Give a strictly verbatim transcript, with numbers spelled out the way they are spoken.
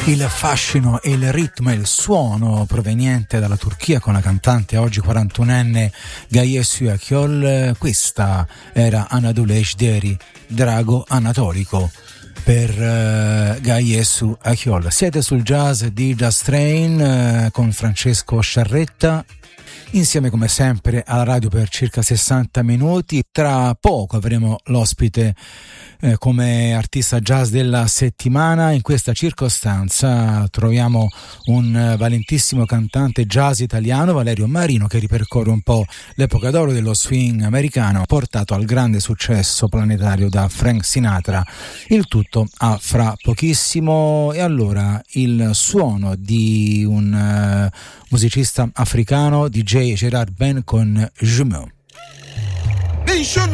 Il fascino e il ritmo e il suono proveniente dalla Turchia con la cantante oggi quarantunenne Gaye Su Akyol. Questa era Anadolu Ejderi, Drago Anatolico per uh, Gaye Su Akyol. Siete sul jazz di Jazz Train uh, con Francesco Sciarretta, insieme come sempre alla radio per circa sessanta minuti. Tra poco avremo l'ospite eh, come artista jazz della settimana. In questa circostanza troviamo un eh, valentissimo cantante jazz italiano, Valerio Marino, che ripercorre un po' l'epoca d'oro dello swing americano, portato al grande successo planetario da Frank Sinatra. Il tutto a fra pochissimo. E allora il suono di un uh, musicista africano, D J Gerard Ben con Jumeau.